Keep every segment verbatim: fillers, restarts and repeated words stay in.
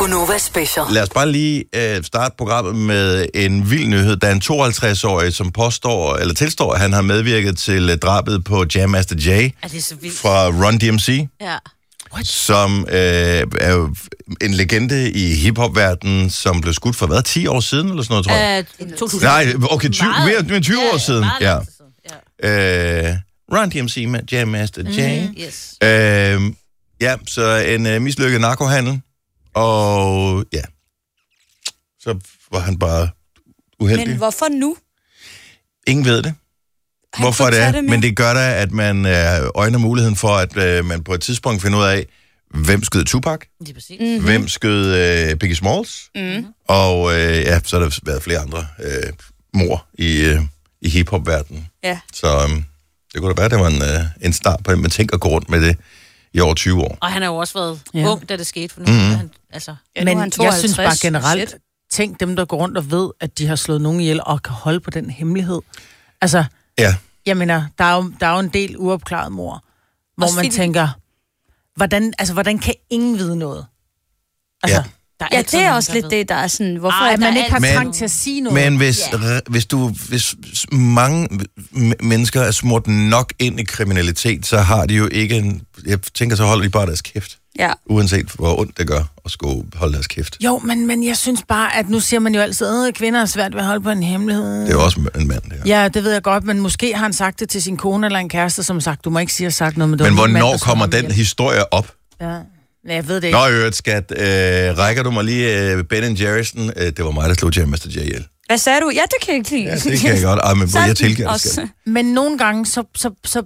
Gunova Special. Lad os bare lige øh, starte programmet med en vild nyhed. Der er en tooghalvtreds-årig, som påstår, eller tilstår, at han har medvirket til øh, drabet på Jam Master Jay fra Run D M C. Ja. What? Som øh, er jo en legende i hiphop-verdenen, som blev skudt for hvad, ti år siden, eller sådan noget, tror jeg? Uh, to tusind. Nej, okay, tyve, mere, mere tyve ja, år siden. Ja. Ja. Øh, Run D M C med Jam Master Jay. Mm, yes. øh, ja, så en øh, mislykket narkohandel, og ja, så var han bare uheldig. Men hvorfor nu? Ingen ved det. Han Hvorfor det er, det men det gør da, at man øh, øjner muligheden for, at øh, man på et tidspunkt finder ud af, hvem skød Tupac, mm-hmm. hvem skød øh, Biggie Smalls, mm. og øh, ja, så har der været flere andre øh, mor i, øh, i hiphop-verdenen. Ja. Så øh, det kunne da være, at det var en, øh, en start på, at man tænker at gå rundt med det i over tyve år. Og han har jo også været ja. ung, da det skete. For nu, mm-hmm. han, altså. Ja, men han jeg synes bare generelt, shit. Tænk dem, der går rundt og ved, at de har slået nogen ihjel og kan holde på den hemmelighed. Altså... Ja. Jeg mener, der er jo, der er jo en del uopklaret mor, hvor også man fordi... tænker, hvordan, altså, hvordan kan ingen vide noget? Altså, ja. Der er ja, det er også lidt ved. Det, der er sådan, hvorfor Ej, er man ikke har men, trang til at sige noget. Men hvis, yeah. hvis, du, hvis mange mennesker er smurt nok ind i kriminalitet, så har de jo ikke en... Jeg tænker, så holder de bare deres kæft. Ja. Uanset hvor ondt det gør at skulle holde deres kæft. Jo, men, men jeg synes bare, at nu siger man jo altid, at kvinder er svært ved at holde på en hemmelighed. Det er jo også en mand, det her. Ja, det ved jeg godt, men måske har han sagt det til sin kone eller en kæreste, som sagt, du må ikke sige, at sagt noget med det. Men hvornår mand, kommer den hjem. Historie op? Ja, jeg ved det ikke. Nå, øvrigt, skat, øh, rækker du mig lige øh, Ben and Jerry'sen? Øh, det var mig, der slog Jam Master Jay ihjel. Hvad sagde du? Ja, det kan jeg ikke lide. Ja, det kan jeg godt. Ej, men jeg tilgiver det, skat. Men nogle gange, så, så, så,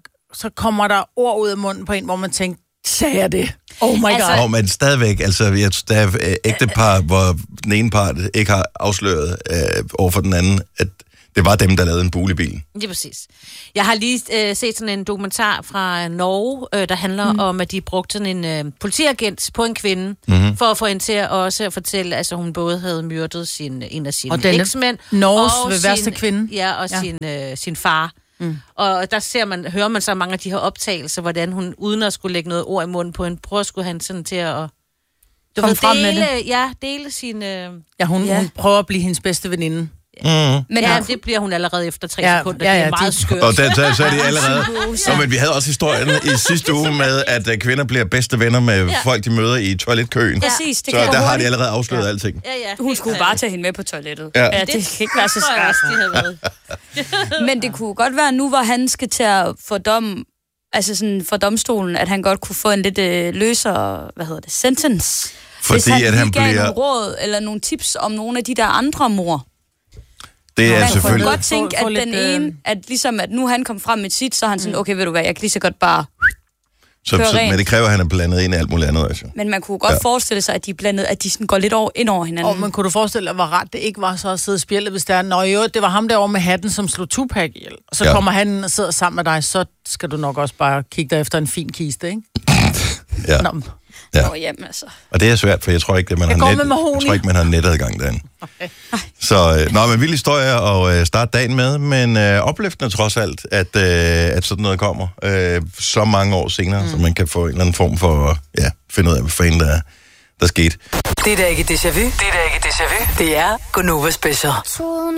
så kommer der ord ud af munden på en, hvor man tænker, sagde jeg det? Oh my altså, god. Oh, men stadigvæk, altså, jeg, der er øh, ægtepar, hvor den ene part ikke har afsløret øh, over for den anden, at det var dem, der lavede en bulebil. Det er præcis. Jeg har lige øh, set sådan en dokumentar fra Norge, øh, der handler mm. om, at de brugte sådan en øh, politiagent på en kvinde, mm-hmm. for at få hende til at også at fortælle, at altså, hun både havde myrdet sin, en af sine eksmænd, Norges og ved værste kvinde. Ja, og ja. Sin, øh, sin far. Mm. Og der ser man, hører man så mange af de her optagelser, hvordan hun, uden at skulle lægge noget ord i munden på en prøver, skulle han sådan til at... Du ved, frem dele, med det. Ja, dele sin... Øh, ja, hun, ja, hun prøver at blive hendes bedste veninde. Mm. Men ja, det bliver hun allerede efter tre ja, sekunder. Ja, ja, det er meget de... skørt. Og den, så, så er de allerede... Nå, men vi havde også historien i sidste uge med, at uh, kvinder bliver bedste venner med ja. folk, de møder i toiletkøen. Præcis, det så der hurtigt. Har de allerede afsløret ja. alting. Ja, ja, hun skulle bare tage hende med på toilettet. Ja, ja det, det kan ikke være så svært. Men det kunne godt være nu, hvor han skal til at få dom, altså sådan for domstolen, at han godt kunne få en lidt øh, løsere, hvad hedder det, sentence. Fordi Hvis han at han gav bliver... nogle råd eller nogle tips om nogle af de der andre mor. Det er man selvfølgelig... kunne godt tænke, at den ene, at ligesom at nu han kom frem med sit, så han sådan, okay, ved du hvad, jeg kan lige så godt bare så, så, Men det kræver, at han er blandet ind i alt muligt andet, altså. Men man kunne godt ja. forestille sig, at de blandet, at de sådan går lidt over, ind over hinanden. Og man kunne du forestille dig, hvor ret det ikke var så at sidde og spjælde, hvis der er, nå jo, det var ham derovre med hatten, som slog Tupac ihjel. Og så ja. kommer han og sidder sammen med dig, så skal du nok også bare kigge der efter en fin kiste, ikke? Ja. Nå. Ja. Nå, jamen, altså. Og det er svært, for jeg tror ikke, at man jeg har net, jeg tror ikke, man har netadgang derinde. Okay. Så, øh, nå, men vild historie at øh, starte dagen med, men øh, opløftende trods alt, at, øh, at sådan noget kommer øh, så mange år senere, mm. så man kan få en eller anden form for, ja, finde ud af, hvad fanden der, der skete. Det er da ikke déjà vu. Det er da ikke déjà vu. Det er Gunova Special.